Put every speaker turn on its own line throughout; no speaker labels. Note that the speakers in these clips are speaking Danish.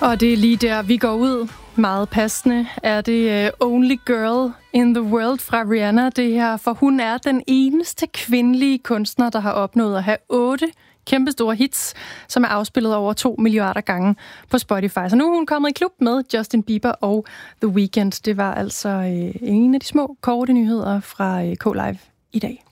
Og det er lige der, vi går ud. Meget passende er det Only Girl in the World fra Rihanna, det her, for hun er den eneste kvindelige kunstner, der har opnået at have 8 kæmpestore hits, som er afspillet over 2 milliarder gange på Spotify. Så nu er hun kommet i klub med Justin Bieber og The Weeknd. Det var altså en af de små, korte nyheder fra K-Live i dag.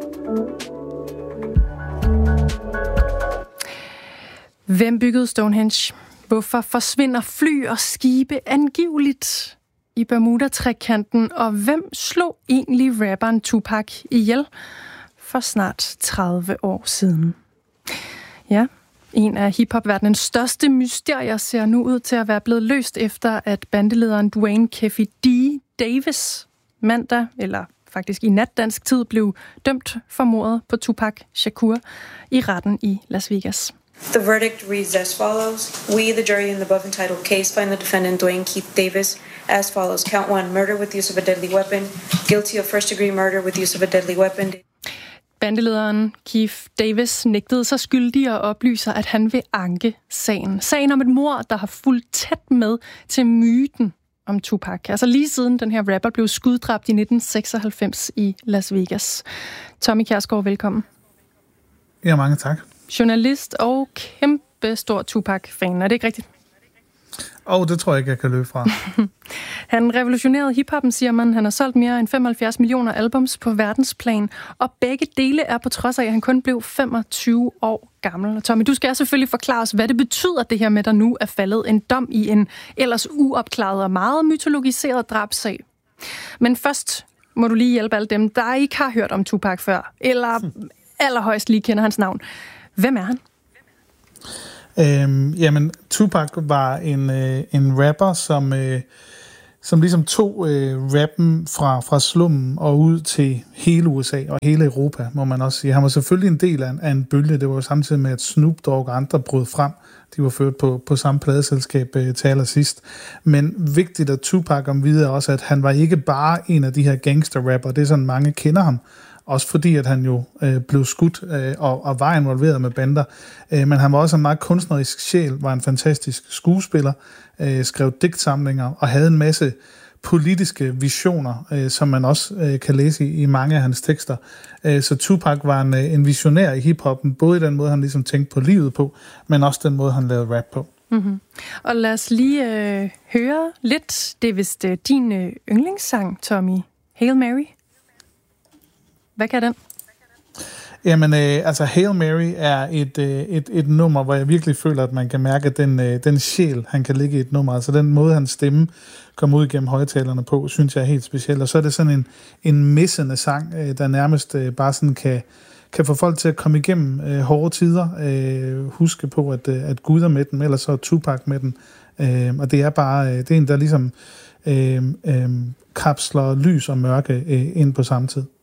Hvem byggede Stonehenge? Hvorfor forsvinder fly og skibe angiveligt i Bermuda-trekanten? Og hvem slog egentlig rapperen Tupac ihjel for snart 30 år siden? Ja, en af hiphop-verdenens største mysterier ser nu ud til at være blevet løst efter, at bandelederen Dwayne Keffe D. Davis mandag, eller faktisk i nat dansk tid, blev dømt for mordet på Tupac Shakur i retten i Las Vegas.
The verdict reads as follows. We, the jury in the above entitled case, find the defendant Dwayne Keith Davis as follows. Count 1, murder with use of a deadly weapon. Guilty of first-degree murder with use of a deadly weapon.
Bandelederen Keith Davis nægtede sig skyldig og oplyser, at han vil anke sagen. Sagen om et mord, der har fulgt tæt med til myten om Tupac. Altså lige siden den her rapper blev skuddræbt i 1996 i Las Vegas. Tommy Kjærsgaard, velkommen.
Ja, mange tak.
Journalist og kæmpe stor Tupac-fan. Er det ikke rigtigt?
Det tror jeg ikke, jeg kan løbe fra.
Han revolutionerede hiphoppen, siger man. Han har solgt mere end 75 millioner albums på verdensplan, og begge dele er på trods af, at han kun blev 25 år gammel. Og Tommy, du skal selvfølgelig forklare os, hvad det betyder, det her med, at der nu er faldet en dom i en ellers uopklaret og meget mytologiseret drabsag. Men først må du lige hjælpe alle dem, der ikke har hørt om Tupac før, eller allerhøjst lige kender hans navn. Hvem er han?
Jamen, Tupac var en rapper, som ligesom tog rappen fra slummen og ud til hele USA og hele Europa, må man også sige. Han var selvfølgelig en del af en bølge. Det var jo samtidig med, at Snoop Dogg og andre brød frem. De var ført på samme pladeselskab til allersidst. Men vigtigt at Tupac om videre også, at han var ikke bare en af de her gangster-rapper. Det er sådan, mange kender ham. Også fordi, at han jo blev skudt og var involveret med bander. Men han var også en meget kunstnerisk sjæl, var en fantastisk skuespiller, skrev digtsamlinger og havde en masse politiske visioner, som man også kan læse i mange af hans tekster. Så Tupac var en visionær i hiphoppen, både i den måde, han ligesom tænkte på livet på, men også den måde, han lavede rap på.
Mm-hmm. Og lad os lige høre lidt. Det er vist din yndlingssang, Tommy. Hail Mary. Hvad kan den?
Jamen, altså Hail Mary er et nummer, hvor jeg virkelig føler, at man kan mærke den sjæl, han kan ligge i et nummer. Altså den måde, hans stemme kommer ud gennem højtalerne på, synes jeg er helt speciel. Og så er det sådan en missende sang, der nærmest bare sådan kan få folk til at komme igennem hårde tider. Huske på, at Gud er med den, ellers så er Tupac med den. Og det er bare, det er en, der ligesom kapsler lys og mørke ind på samme tid.